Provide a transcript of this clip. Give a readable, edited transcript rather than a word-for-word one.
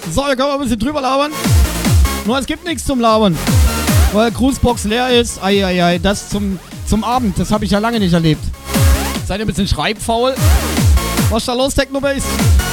So, wir können ein bisschen drüber labern. Nur es gibt nichts zum Labern. Weil Grußbox leer ist. Eieiei, das zum Abend. Das habe ich ja lange nicht erlebt. Seid ihr ein bisschen schreibfaul? Was ist da los, Technobase?